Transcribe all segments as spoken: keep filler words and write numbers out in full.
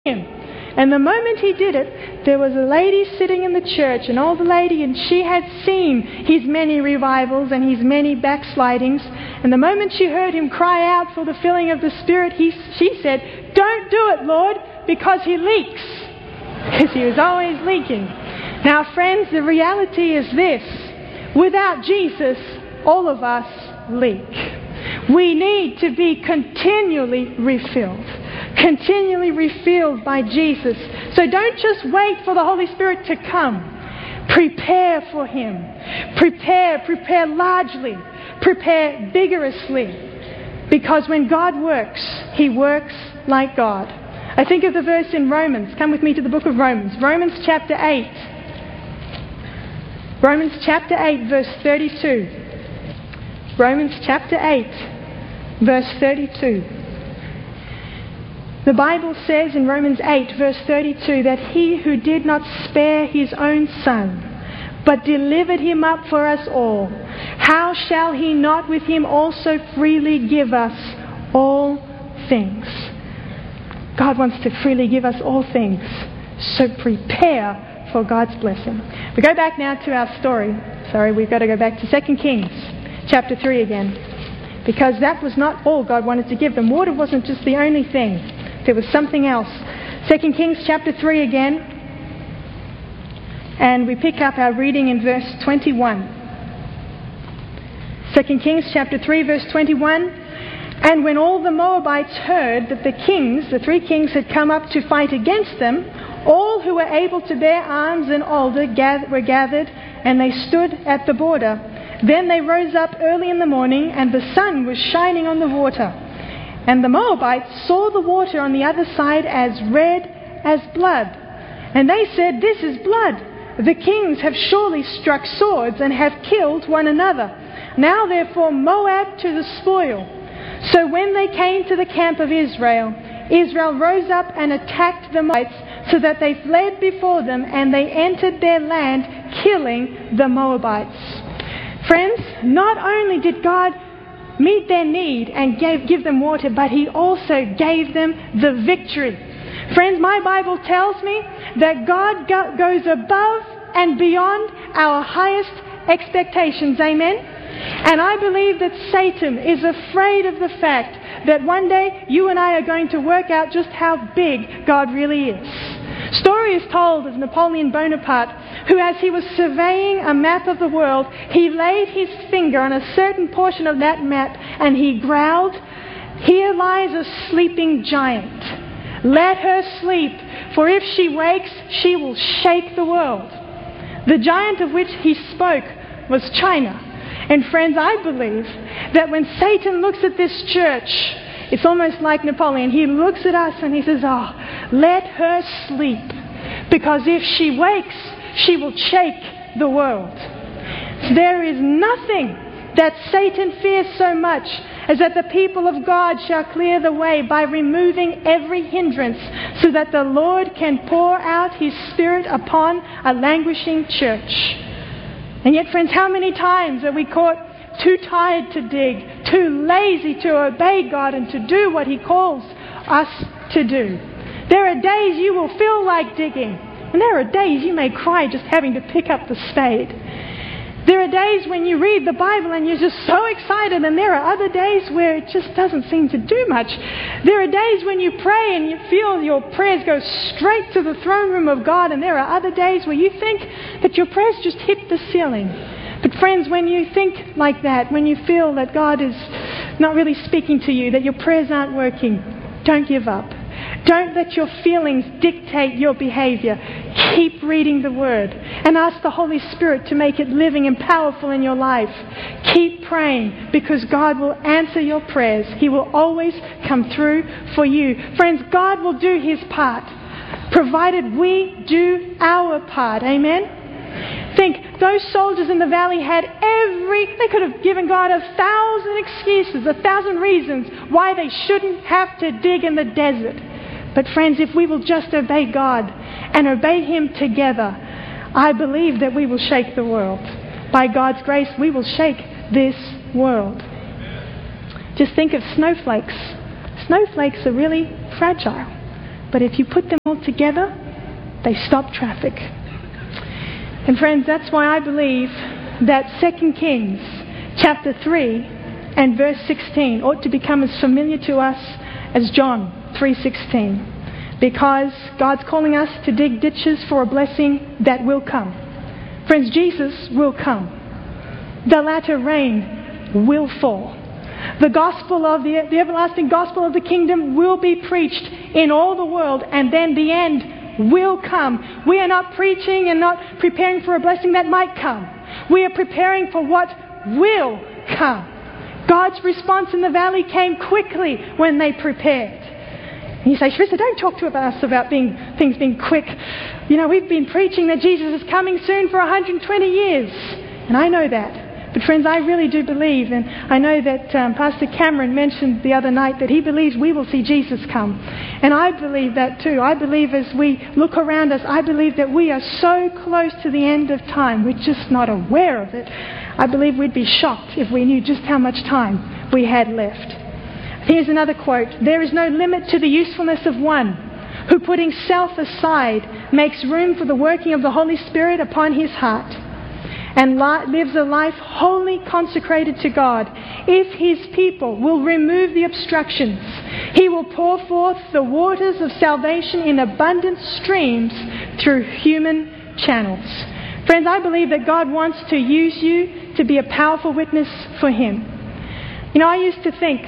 And the moment he did it, there was a lady sitting in the church, an older lady, and she had seen his many revivals and his many backslidings. And the moment she heard him cry out for the filling of the Spirit, he, she said, "Don't do it, Lord, because he leaks." Because he was always leaking. Now, friends, the reality is this. Without Jesus, all of us leak. We need to be continually refilled. Continually refilled by Jesus. So don't just wait for the Holy Spirit to come. Prepare for Him. Prepare, prepare largely. Prepare vigorously. Because when God works, He works like God. I think of the verse in Romans. Come with me to the book of Romans. Romans chapter eight. Romans chapter eight, verse thirty-two. Romans chapter eight, verse thirty-two. The Bible says in Romans eight, verse thirty-two, that He who did not spare His own Son, but delivered Him up for us all, how shall He not with Him also freely give us all things? God wants to freely give us all things. So prepare for God's blessing. We go back now to our story. Sorry, we've got to go back to Second Kings chapter three again. Because that was not all God wanted to give them. Water wasn't just the only thing. There was something else. Second Kings chapter three again. And we pick up our reading in verse twenty-one. Second Kings chapter three, verse twenty-one. And when all the Moabites heard that the kings, the three kings, had come up to fight against them, all who were able to bear arms and alder were gathered, and they stood at the border. Then they rose up early in the morning, and the sun was shining on the water. And the Moabites saw the water on the other side as red as blood. And they said, "This is blood. The kings have surely struck swords and have killed one another. Now therefore Moab to the spoil." So when they came to the camp of Israel, Israel rose up and attacked the Moabites, so that they fled before them, and they entered their land, killing the Moabites. Friends, not only did God meet their need and gave, give them water, but He also gave them the victory. Friends, my Bible tells me that God go, goes above and beyond our highest expectations. Amen? And I believe that Satan is afraid of the fact that one day you and I are going to work out just how big God really is. Story is told of Napoleon Bonaparte, who, as he was surveying a map of the world, he laid his finger on a certain portion of that map and he growled, "Here lies a sleeping giant. Let her sleep, for if she wakes, she will shake the world." The giant of which he spoke was China. And friends, I believe that when Satan looks at this church, it's almost like Napoleon. He looks at us and he says, "Oh, let her sleep, because if she wakes, she will shake the world." There is nothing that Satan fears so much as that the people of God shall clear the way by removing every hindrance, so that the Lord can pour out His Spirit upon a languishing church. And yet, friends, how many times are we caught too tired to dig, too lazy to obey God and to do what He calls us to do? There are days you will feel like digging, and there are days you may cry just having to pick up the spade. There are days when you read the Bible and you're just so excited, and there are other days where it just doesn't seem to do much. There are days when you pray and you feel your prayers go straight to the throne room of God, and there are other days where you think that your prayers just hit the ceiling. But friends, when you think like that, when you feel that God is not really speaking to you, that your prayers aren't working, don't give up. Don't let your feelings dictate your behavior. Keep reading the Word and ask the Holy Spirit to make it living and powerful in your life. Keep praying, because God will answer your prayers. He will always come through for you. Friends, God will do His part, provided we do our part. Amen? Think, those soldiers in the valley had every, they could have given God a thousand excuses, a thousand reasons why they shouldn't have to dig in the desert. But friends, if we will just obey God and obey Him together, I believe that we will shake the world. By God's grace, we will shake this world. Just think of snowflakes. Snowflakes are really fragile. But if you put them all together, they stop traffic. And friends, that's why I believe that Second Kings chapter three and verse sixteen ought to become as familiar to us as John three sixteen. Because God's calling us to dig ditches for a blessing that will come. Friends, Jesus will come. The latter rain will fall. The gospel of the, the everlasting gospel of the kingdom will be preached in all the world, and then the end will come. We are not preaching and not preparing for a blessing that might come. We are preparing for what will come. God's response in the valley came quickly when they prepared. And you say, Sharissa, don't talk to us about being things being quick. You know, we've been preaching that Jesus is coming soon for one hundred twenty years. And I know that. But friends, I really do believe, and I know that um, Pastor Cameron mentioned the other night that he believes we will see Jesus come. And I believe that too. I believe as we look around us, I believe that we are so close to the end of time, we're just not aware of it. I believe we'd be shocked if we knew just how much time we had left. Here's another quote. There is no limit to the usefulness of one who, putting self aside, makes room for the working of the Holy Spirit upon his heart and lives a life wholly consecrated to God. If his people will remove the obstructions, he will pour forth the waters of salvation in abundant streams through human channels. Friends, I believe that God wants to use you to be a powerful witness for him. You know, I used to think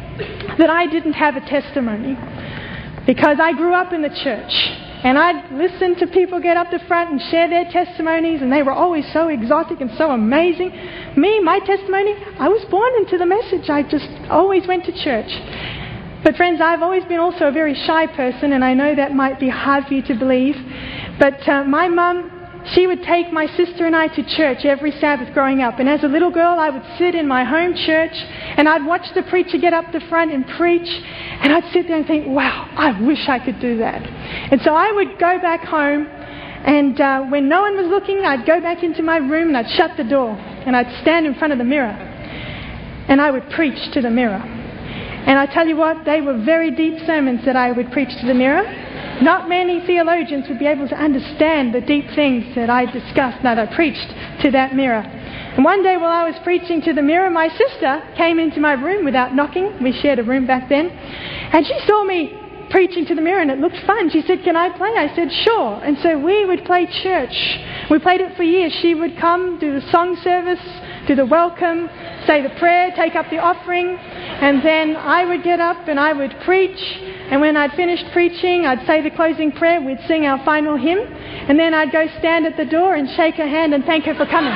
that I didn't have a testimony because I grew up in the church. And I'd listen to people get up the front and share their testimonies, and they were always so exotic and so amazing. Me, my testimony, I was born into the message. I just always went to church. But friends, I've always been also a very shy person, and I know that might be hard for you to believe. But uh, my mum, she would take my sister and I to church every Sabbath growing up. And as a little girl, I would sit in my home church and I'd watch the preacher get up the front and preach. And I'd sit there and think, wow, I wish I could do that. And so I would go back home, and uh, when no one was looking, I'd go back into my room and I'd shut the door. And I'd stand in front of the mirror. And I would preach to the mirror. And I tell you what, they were very deep sermons that I would preach to the mirror. Not many theologians would be able to understand the deep things that I discussed, that I preached to that mirror. And one day while I was preaching to the mirror, my sister came into my room without knocking. We shared a room back then. And she saw me preaching to the mirror and it looked fun. She said, can I play? I said, sure. And so we would play church. We played it for years. She would come, do the song service, do the welcome, say the prayer, take up the offering. And then I would get up and I would preach. And when I'd finished preaching, I'd say the closing prayer, we'd sing our final hymn, and then I'd go stand at the door and shake her hand and thank her for coming.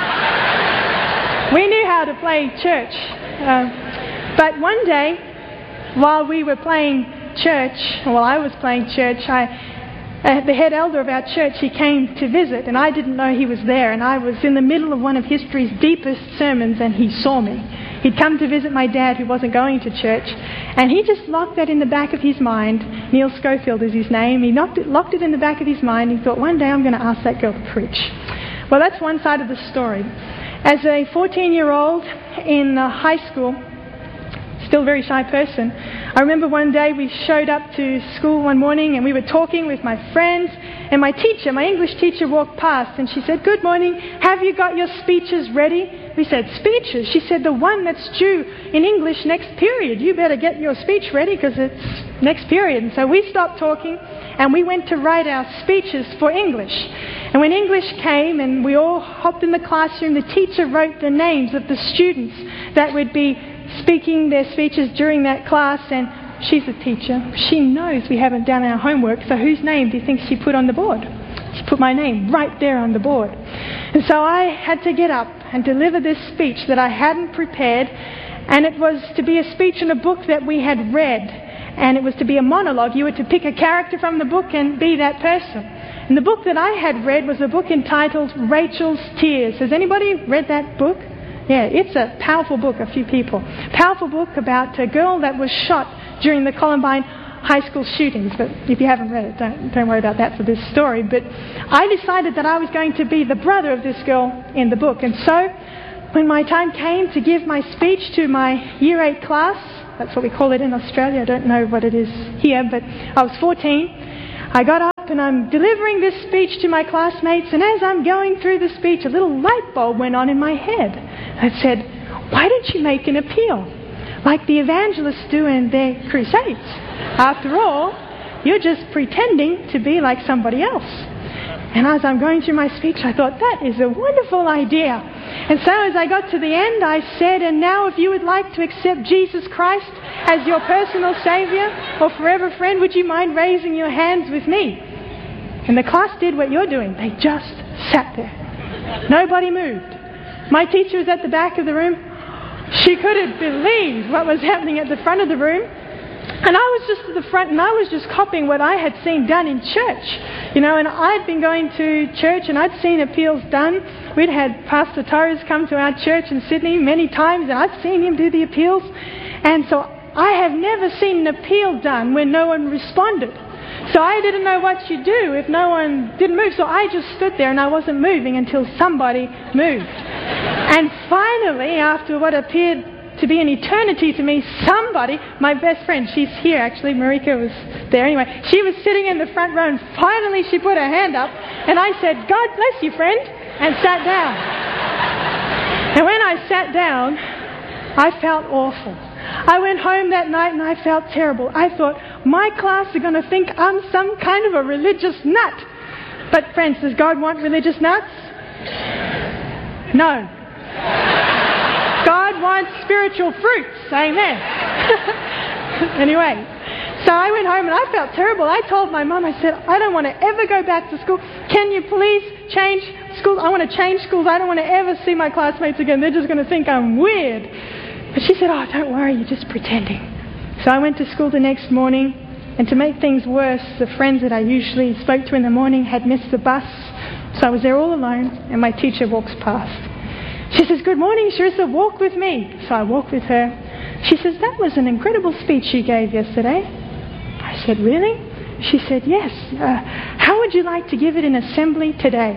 We knew how to play church. Uh, but one day, while we were playing church, while I was playing church, I, uh, the head elder of our church, he came to visit, and I didn't know he was there, and I was in the middle of one of history's deepest sermons, and he saw me. He'd come to visit my dad, who wasn't going to church, and he just locked that in the back of his mind. Neil Schofield is his name. He locked it, locked it in the back of his mind. He thought, one day I'm going to ask that girl to preach. Well, that's one side of the story. As a fourteen-year-old in uh, high school, still a very shy person, I remember one day we showed up to school one morning and we were talking with my friends, and my teacher, my English teacher, walked past and she said, good morning, have you got your speeches ready? We said, speeches? She said, the one that's due in English next period. You better get your speech ready because it's next period. And so we stopped talking and we went to write our speeches for English. And when English came and we all hopped in the classroom, the teacher wrote the names of the students that would be speaking their speeches during that class. And she's a teacher. She knows we haven't done our homework. So whose name do you think she put on the board? She put my name right there on the board. And so I had to get up and deliver this speech that I hadn't prepared. And it was to be a speech in a book that we had read. And it was to be a monologue. You were to pick a character from the book and be that person. And the book that I had read was a book entitled Rachel's Tears. Has anybody read that book? Yeah, it's a powerful book, a few people. Powerful book about a girl that was shot during the Columbine high school shootings. But if you haven't read it, don't, don't worry about that for this story. But I decided that I was going to be the brother of this girl in the book. And so when my time came to give my speech to my year eight class, that's what we call it in Australia, I don't know what it is here, but I was fourteen, I got up and I'm delivering this speech to my classmates, and as I'm going through the speech, a little light bulb went on in my head. It said, why don't you make an appeal like the evangelists do in their crusades? After all, you're just pretending to be like somebody else. And as I'm going through my speech, I thought, that is a wonderful idea. And so as I got to the end, I said, and now if you would like to accept Jesus Christ as your personal Saviour or forever friend, would you mind raising your hands with me? And the class did what you're doing. They just sat there. Nobody moved. My teacher was at the back of the room. She couldn't believe what was happening at the front of the room. And I was just at the front, and I was just copying what I had seen done in church. You know, and I'd been going to church, and I'd seen appeals done. We'd had Pastor Torres come to our church in Sydney many times, and I'd seen him do the appeals. And so I have never seen an appeal done when no one responded. So I didn't know what you do if no one didn't move. So I just stood there, and I wasn't moving until somebody moved. And finally, after what appeared to be an eternity to me, somebody, my best friend, she's here actually, Marika was there anyway, she was sitting in the front row, and finally she put her hand up, and I said, God bless you, friend, and sat down. And when I sat down, I felt awful. I went home that night and I felt terrible. I thought, my class are going to think I'm some kind of a religious nut. But friends, does God want religious nuts? No. God wants spiritual fruits. Amen. Anyway, so I went home and I felt terrible. I told my mum, I said, I don't want to ever go back to school. Can you please change schools? I want to change schools. I don't want to ever see my classmates again. They're just going to think I'm weird. But she said, oh, don't worry, you're just pretending. So I went to school the next morning, and to make things worse, the friends that I usually spoke to in the morning had missed the bus. So I was there all alone, and my teacher walks past. She says, good morning, Charissa, walk with me. So I walked with her. She says, that was an incredible speech you gave yesterday. I said, really? She said, yes. Uh, how would you like to give it in assembly today?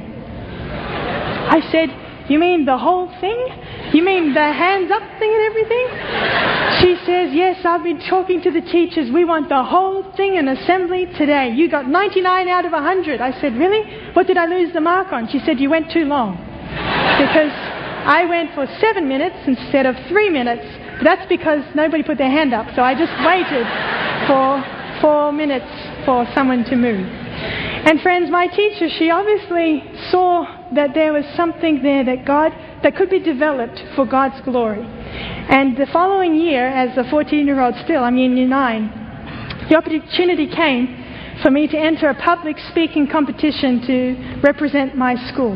I said, you mean the whole thing? You mean the hands up thing and everything? She says, yes, I've been talking to the teachers. We want the whole thing in assembly today. You got ninety-nine out of one hundred. I said, really? What did I lose the mark on? She said, you went too long. Because I went for seven minutes instead of three minutes. But that's because nobody put their hand up. So I just waited for four minutes for someone to move. And friends, my teacher, she obviously saw that there was something there that God, that could be developed for God's glory. And the following year, as a fourteen-year-old still, I'm in year nine, the opportunity came for me to enter a public speaking competition to represent my school.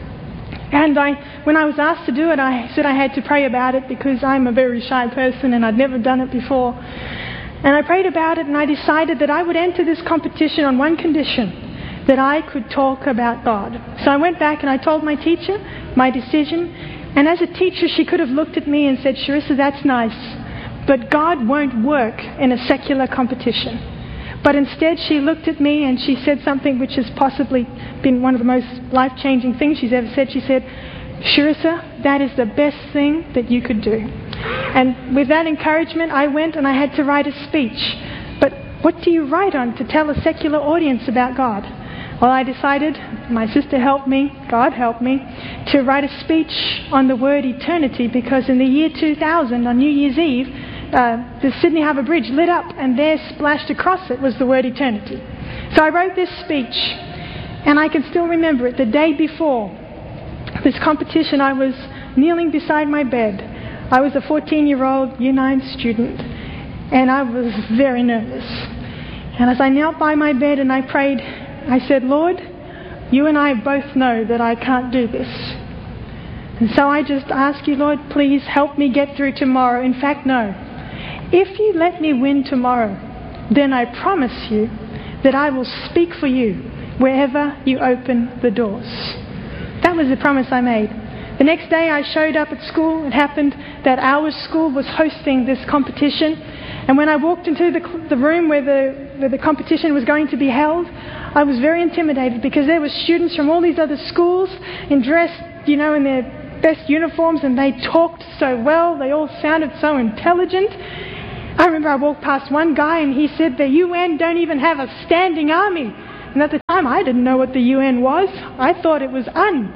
And I, when I was asked to do it, I said I had to pray about it because I'm a very shy person and I'd never done it before. And I prayed about it, and I decided that I would enter this competition on one condition, that I could talk about God. So I went back and I told my teacher my decision. And as a teacher, she could have looked at me and said, Charissa, that's nice, but God won't work in a secular competition. But instead, she looked at me and she said something which has possibly been one of the most life-changing things she's ever said. She said, Charissa, that is the best thing that you could do. And with that encouragement, I went and I had to write a speech. But what do you write on to tell a secular audience about God? Well, I decided, my sister helped me, God helped me, to write a speech on the word eternity, because in the year two thousand, on New Year's Eve, uh, the Sydney Harbour Bridge lit up, and there splashed across it was the word eternity. So I wrote this speech, and I can still remember it. The day before this competition, I was kneeling beside my bed. I was a fourteen-year-old year nine student, and I was very nervous. And as I knelt by my bed and I prayed, I said, Lord, you and I both know that I can't do this. And so I just ask you, Lord, please help me get through tomorrow. In fact, no. If you let me win tomorrow, then I promise you that I will speak for you wherever you open the doors. That was the promise I made. The next day I showed up at school. It happened that our school was hosting this competition. And when I walked into the, the room where the, where the competition was going to be held, I was very intimidated because there were students from all these other schools in dressed, you know, in their best uniforms, and they talked so well. They all sounded so intelligent. I remember I walked past one guy and he said, the U N don't even have a standing army. And at the time, I didn't know what the U N was. I thought it was un.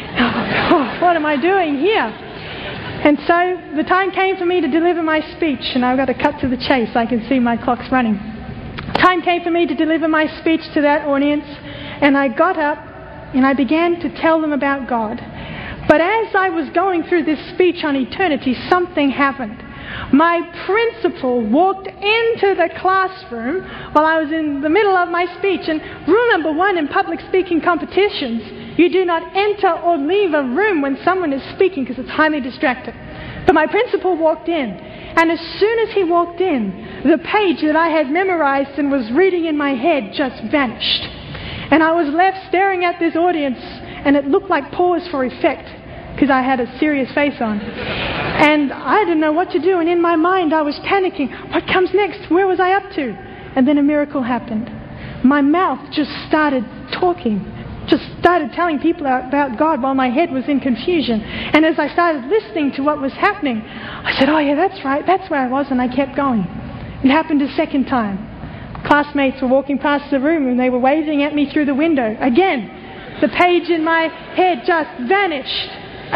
Oh, what am I doing here? And so the time came for me to deliver my speech, and I've got to cut to the chase. I can see my clock's running. Time came for me to deliver my speech to that audience, and I got up and I began to tell them about God. But as I was going through this speech on eternity, something happened. My principal walked into the classroom while I was in the middle of my speech. And rule number one in public speaking competitions, you do not enter or leave a room when someone is speaking because it's highly distracting. But my principal walked in, and as soon as he walked in, the page that I had memorized and was reading in my head just vanished. And I was left staring at this audience, and it looked like pause for effect because I had a serious face on. And I didn't know what to do, and in my mind I was panicking. What comes next? Where was I up to? And then a miracle happened. My mouth just started talking, just started telling people about God while my head was in confusion. And as I started listening to what was happening, I said, oh yeah, that's right, that's where I was, and I kept going. It happened a second time. Classmates were walking past the room and they were waving at me through the window. Again, the page in my head just vanished.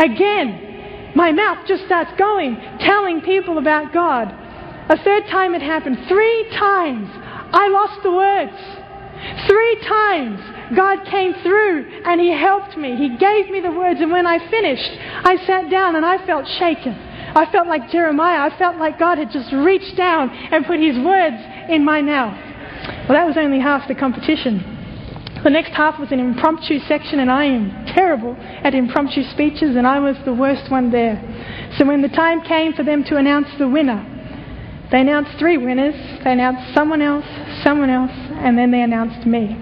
Again, my mouth just starts going, telling people about God. A third time it happened. Three times I lost the words. Three times God came through and He helped me. He gave me the words, and when I finished, I sat down and I felt shaken. I felt like Jeremiah. I felt like God had just reached down and put His words in my mouth. Well, that was only half the competition. The next half was an impromptu section, and I am terrible at impromptu speeches, and I was the worst one there. So when the time came for them to announce the winner, they announced three winners. They announced someone else, someone else, and then they announced me.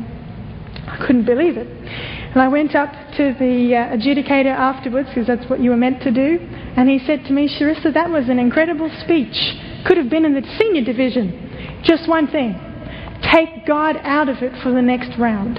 I couldn't believe it. And I went up to the uh, adjudicator afterwards, because that's what you were meant to do, and he said to me, Charissa, that was an incredible speech. Could have been in the senior division. Just one thing. Take God out of it for the next round.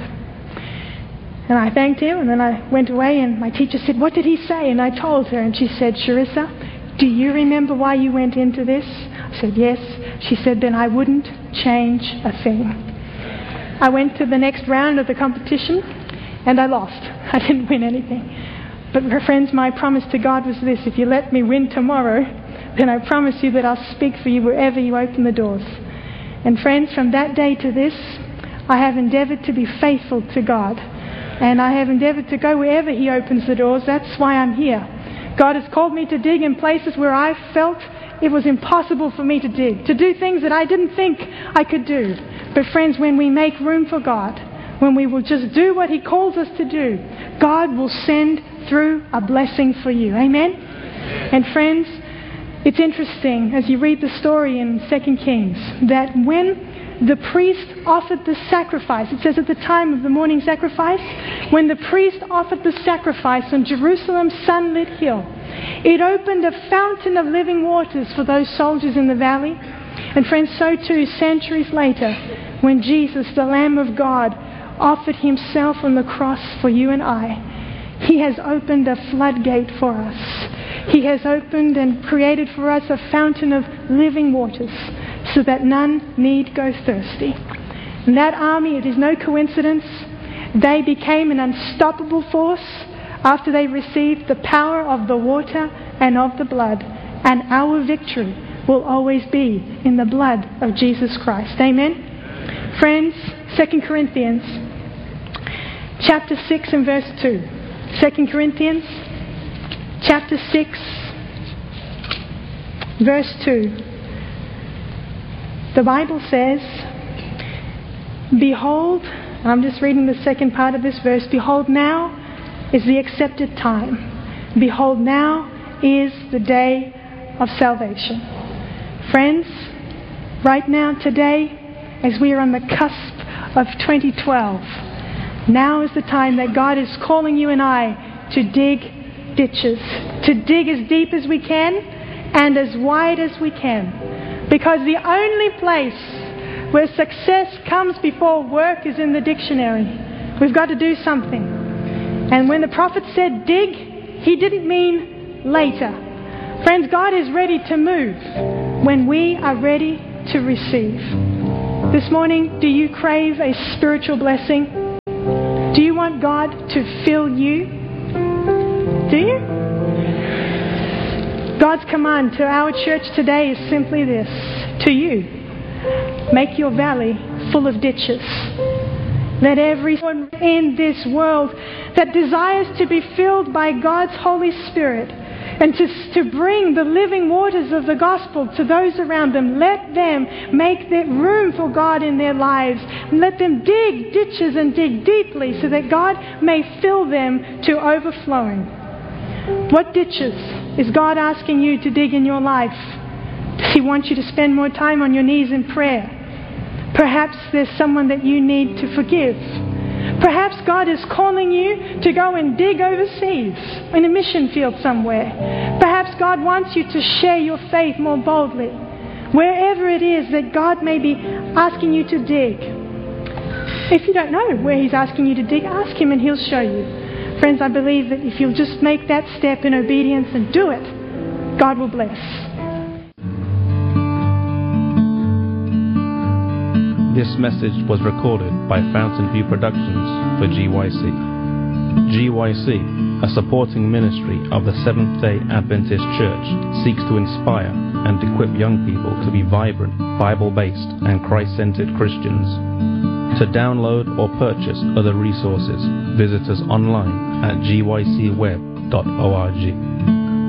And I thanked him, and then I went away, and my teacher said, what did he say? And I told her, and she said, Charissa, do you remember why you went into this? I said, yes. She said, then I wouldn't change a thing. I went to the next round of the competition, and I lost. I didn't win anything. But friends, my promise to God was this: if you let me win tomorrow, then I promise you that I'll speak for you wherever you open the doors. And friends, from that day to this, I have endeavoured to be faithful to God. And I have endeavoured to go wherever He opens the doors. That's why I'm here. God has called me to dig in places where I felt it was impossible for me to dig, to do things that I didn't think I could do. But friends, when we make room for God, when we will just do what He calls us to do, God will send through a blessing for you. Amen? And friends, it's interesting as you read the story in Second Kings that when the priest offered the sacrifice, it says at the time of the morning sacrifice, when the priest offered the sacrifice on Jerusalem's sunlit hill, it opened a fountain of living waters for those soldiers in the valley. And friends, so too, centuries later, when Jesus, the Lamb of God, offered Himself on the cross for you and I, He has opened a floodgate for us. He has opened and created for us a fountain of living waters so that none need go thirsty. And that army, it is no coincidence, they became an unstoppable force after they received the power of the water and of the blood. And our victory will always be in the blood of Jesus Christ. Amen? Friends, Second Corinthians chapter six and verse two. Second Corinthians chapter six, verse two. The Bible says, behold, I'm just reading the second part of this verse, behold, now is the accepted time. Behold, now is the day of salvation. Friends, right now, today, as we are on the cusp of twenty twelve, now is the time that God is calling you and I to dig ditches, to dig as deep as we can and as wide as we can. Because the only place where success comes before work is in the dictionary. We've got to do something. And when the prophet said dig, he didn't mean later. Friends, God is ready to move when we are ready to receive. This morning, do you crave a spiritual blessing? Do you want God to fill you? Do you? God's command to our church today is simply this: to you, make your valley full of ditches. Let everyone in this world that desires to be filled by God's Holy Spirit and to, to bring the living waters of the gospel to those around them, let them make that room for God in their lives. Let them dig ditches and dig deeply so that God may fill them to overflowing. What ditches is God asking you to dig in your life? Does He want you to spend more time on your knees in prayer? Perhaps there's someone that you need to forgive. Perhaps God is calling you to go and dig overseas in a mission field somewhere. Perhaps God wants you to share your faith more boldly. Wherever it is that God may be asking you to dig. If you don't know where He's asking you to dig, ask Him and He'll show you. Friends, I believe that if you'll just make that step in obedience and do it, God will bless. This message was recorded by Fountain View Productions for G Y C. G Y C, a supporting ministry of the Seventh-day Adventist Church, seeks to inspire and equip young people to be vibrant, Bible-based and Christ-centered Christians. To download or purchase other resources, visit us online at g y c web dot org.